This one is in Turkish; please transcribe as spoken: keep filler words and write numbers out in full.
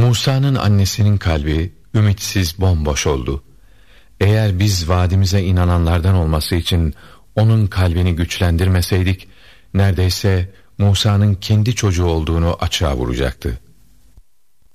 Musa'nın annesinin kalbi ümitsiz, bomboş oldu. Eğer biz vaadimize inananlardan olması için onun kalbini güçlendirmeseydik, neredeyse Musa'nın kendi çocuğu olduğunu açığa vuracaktı.